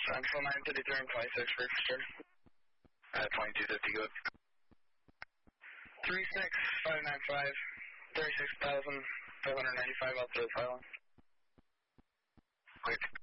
Central 953 and 26 for sure. 2250, good. 36595, 36,595 out to the file. Quick.